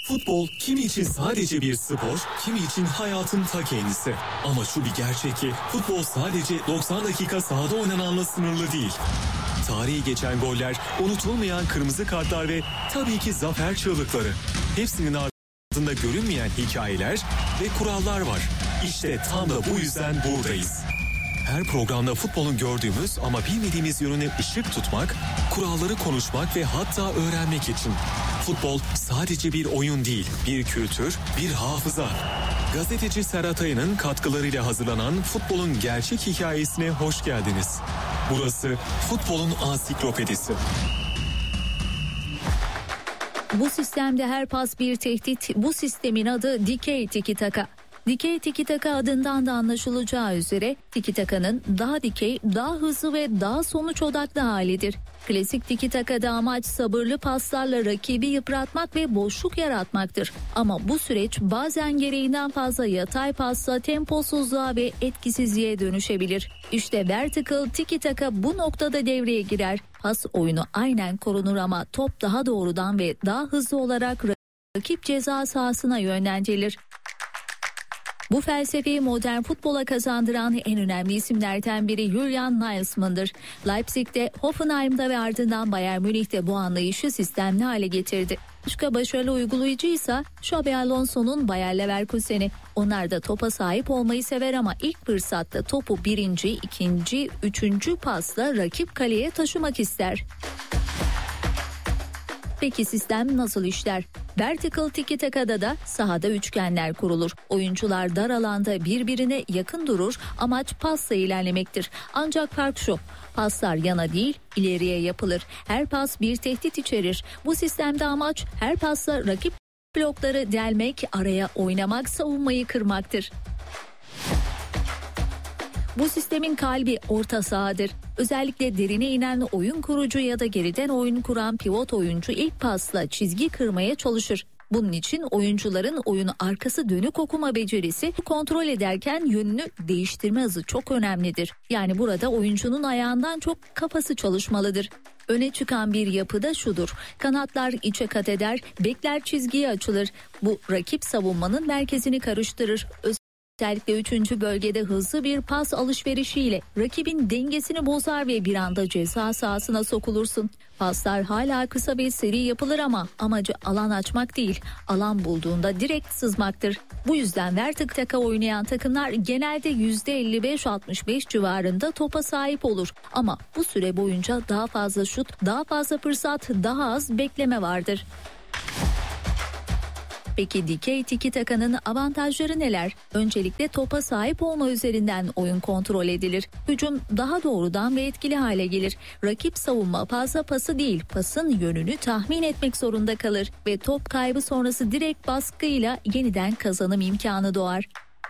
Futbol kimi için sadece bir spor, kimi için hayatın ta kendisi. Ama şu bir gerçek ki futbol sadece 90 dakika sahada oynananla sınırlı değil. Tarihi geçen goller, unutulmayan kırmızı kartlar ve tabii ki zafer çığlıkları. Hepsinin ardında görünmeyen hikayeler ve kurallar var. İşte tam da bu yüzden buradayız. Her programda futbolun gördüğümüz ama bilmediğimiz yönüne ışık tutmak, kuralları konuşmak ve hatta öğrenmek için. Futbol sadece bir oyun değil, bir kültür, bir hafıza. Gazeteci Serhat Aya'nın katkılarıyla hazırlanan futbolun gerçek hikayesine hoş geldiniz. Burası futbolun ansiklopedisi. Bu sistemde her pas bir tehdit. Bu sistemin adı dikey tiki taka. Dikey tiki taka adından da anlaşılacağı üzere tiki takanın daha dikey, daha hızlı ve daha sonuç odaklı halidir. Klasik tiki takada amaç sabırlı paslarla rakibi yıpratmak ve boşluk yaratmaktır. Ama bu süreç bazen gereğinden fazla yatay pasla temposuzluğa ve etkisizliğe dönüşebilir. İşte vertical tiki taka bu noktada devreye girer. Pas oyunu aynen korunur ama top daha doğrudan ve daha hızlı olarak rakip ceza sahasına yönlendirilir. Bu felsefeyi modern futbola kazandıran en önemli isimlerden biri Julian Nagelsmann'dır. Leipzig'te, Hoffenheim'da ve ardından Bayern Münih'te bu anlayışı sistemli hale getirdi. Başka başarılı uygulayıcı ise Xabi Alonso'nun Bayer Leverkusen'i. Onlar da topa sahip olmayı sever ama ilk fırsatta topu birinci, ikinci, üçüncü pasla rakip kaleye taşımak ister. Peki sistem nasıl işler? Vertical tiki takada da sahada üçgenler kurulur. Oyuncular dar alanda birbirine yakın durur. Amaç pasla ilerlemektir. Ancak fark şu: paslar yana değil, ileriye yapılır. Her pas bir tehdit içerir. Bu sistemde amaç her pasla rakip blokları delmek, araya oynamak, savunmayı kırmaktır. Bu sistemin kalbi orta sahadır. Özellikle derine inen oyun kurucu ya da geriden oyun kuran pivot oyuncu ilk pasla çizgi kırmaya çalışır. Bunun için oyuncuların oyunu arkası dönük okuma becerisi, kontrol ederken yönünü değiştirme hızı çok önemlidir. Yani burada oyuncunun ayağından çok kafası çalışmalıdır. Öne çıkan bir yapı da şudur: kanatlar içe kat eder, bekler çizgiye açılır. Bu rakip savunmanın merkezini karıştırır. Özellikle 3. bölgede hızlı bir pas alışverişiyle rakibin dengesini bozar ve bir anda ceza sahasına sokulursun. Paslar hala kısa ve seri yapılır ama amacı alan açmak değil, alan bulduğunda direkt sızmaktır. Bu yüzden vertical taka oynayan takımlar genelde %55-65 civarında topa sahip olur. Ama bu süre boyunca daha fazla şut, daha fazla fırsat, daha az bekleme vardır. Peki dikey tiki takanın avantajları neler? Öncelikle topa sahip olma üzerinden oyun kontrol edilir. Hücum daha doğrudan ve etkili hale gelir. Rakip savunma fazla pası değil, pasın yönünü tahmin etmek zorunda kalır ve top kaybı sonrası direkt baskıyla yeniden kazanım imkanı doğar.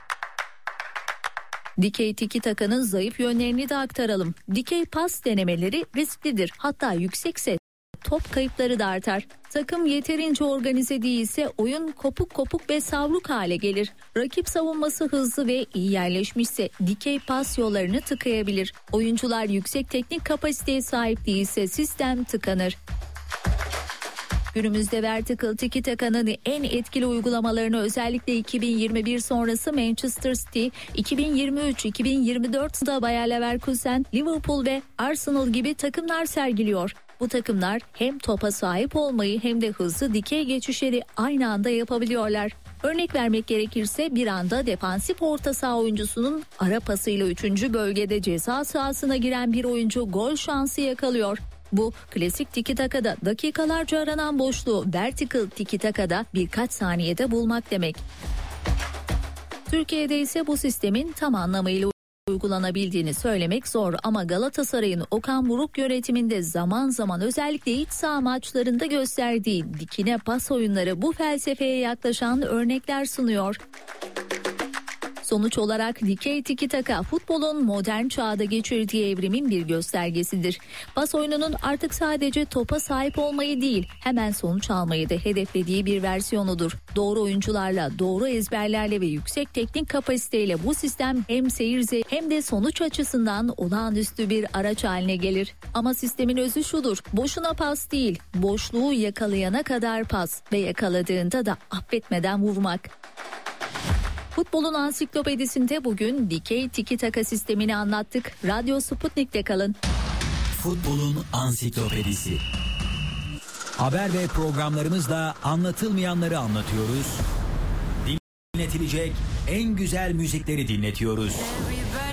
Dikey tiki takanın zayıf yönlerini de aktaralım. Dikey pas denemeleri risklidir. Hatta yüksekse top kayıpları da artar. Takım yeterince organize değilse oyun kopuk ve savruk hale gelir. Rakip savunması hızlı ve iyi yerleşmişse dikey pas yollarını tıkayabilir. Oyuncular yüksek teknik kapasiteye sahip değilse sistem tıkanır. Günümüzde vertical tiki takanın en etkili uygulamalarını özellikle 2021 sonrası Manchester City, 2023-2024'da Bayer Leverkusen, Liverpool ve Arsenal gibi takımlar sergiliyor. Bu takımlar hem topa sahip olmayı hem de hızlı dikey geçişleri aynı anda yapabiliyorlar. Örnek vermek gerekirse bir anda defansif orta saha oyuncusunun ara pasıyla 3. bölgede ceza sahasına giren bir oyuncu gol şansı yakalıyor. Bu klasik tiki takada dakikalarca aranan boşluğu vertical tiki takada birkaç saniyede bulmak demek. Türkiye'de ise bu sistemin tam anlamıyla uygulanabildiğini söylemek zor ama Galatasaray'ın Okan Buruk yönetiminde zaman zaman özellikle iç saha maçlarında gösterdiği dikine pas oyunları bu felsefeye yaklaşan örnekler sunuyor. Sonuç olarak dikey tiki taka futbolun modern çağda geçirdiği evrimin bir göstergesidir. Pas oyununun artık sadece topa sahip olmayı değil, hemen sonuç almayı da hedeflediği bir versiyonudur. Doğru oyuncularla, doğru ezberlerle ve yüksek teknik kapasiteyle bu sistem hem seyir zevki hem de sonuç açısından olağanüstü bir araç haline gelir. Ama sistemin özü şudur: boşuna pas değil, boşluğu yakalayana kadar pas ve yakaladığında da affetmeden vurmak. Futbolun ansiklopedisinde bugün dikey tiki taka sistemini anlattık. Radyo Sputnik'te kalın. Futbolun ansiklopedisi. Haber ve programlarımızla anlatılmayanları anlatıyoruz. Dinletilecek en güzel müzikleri dinletiyoruz.